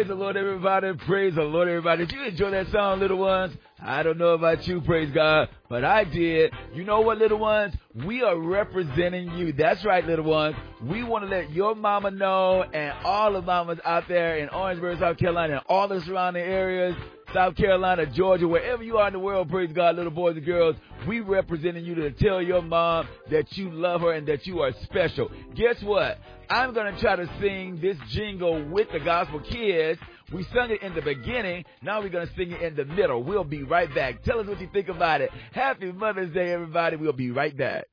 Praise the Lord, everybody. Praise the Lord, everybody. Did you enjoy that song, little ones? I don't know about you, praise God, but I did. You know what, little ones? We are representing you. That's right, little ones. We want to let your mama know and all the mamas out there in Orangeburg, South Carolina, and all the surrounding areas, South Carolina, Georgia, wherever you are in the world, praise God, little boys and girls, we representing you to tell your mom that you love her and that you are special. Guess what? I'm going to try to sing this jingle with the gospel kids. We sung it in the beginning. Now we're going to sing it in the middle. We'll be right back. Tell us what you think about it. Happy Mother's Day, everybody. We'll be right back.